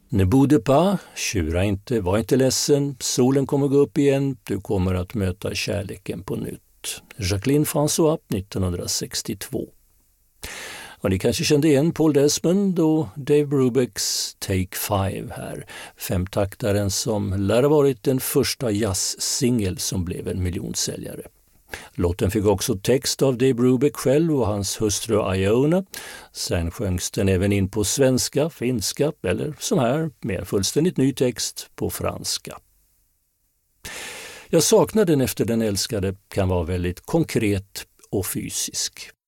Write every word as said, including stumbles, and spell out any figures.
Ne boude pas, tjura inte, var inte ledsen, solen kommer gå upp igen, du kommer att möta kärleken på nytt. Jacqueline François, nittonhundrasextiotvå. Och ni kanske kände igen Paul Desmond och Dave Brubecks Take Five här. Femtaktaren som lär ha varit den första jazzsingel som blev en miljonsäljare. Låten fick också text av Dave Brubeck själv och hans hustru Iona. Sen sjöngs den även in på svenska, finska eller som här med fullständigt ny text på franska. Jag saknar den efter den älskade kan vara väldigt konkret och fysisk.